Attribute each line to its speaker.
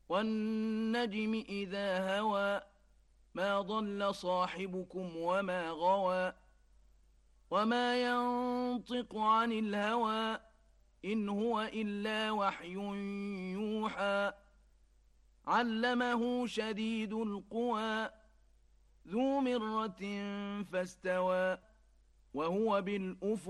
Speaker 1: والنجم إذا هوى ما ضل صاحبكم وما غوى وما ينطق عن الهوى إن هو إلا وحي يوحى علمه شديد القوى ذو مرة فاستوى وهو بالأفق